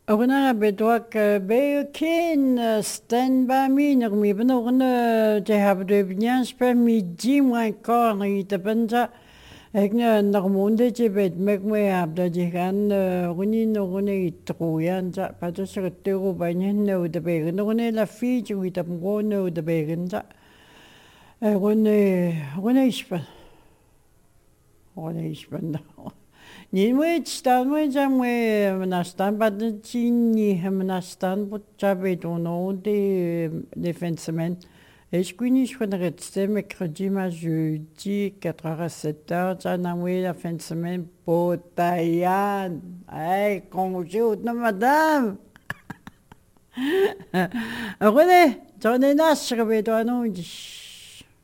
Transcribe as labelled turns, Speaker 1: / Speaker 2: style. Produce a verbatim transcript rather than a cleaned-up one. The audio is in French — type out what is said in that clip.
Speaker 1: Ogna bedwak bekin stand by me nog mi ben ogna te have de bien spe mi di moins corps i te pensa ek ne nog monde je bet mek me ab da je gan runi no runi i troyan ja pa to se te ro ba ne no de be no ne la fi ju i te go no de be ja runi runi ispa runi ispa Niwe stanwe jamwe manastan badin chini manastan butchabe dono des défensemen. Et je connais je connais c'est mercredi ma jeudi quatre heures à sept heures janamwe la fin de semaine potayan. Hey congé non madame. René, j'en ai nas je vais toi non.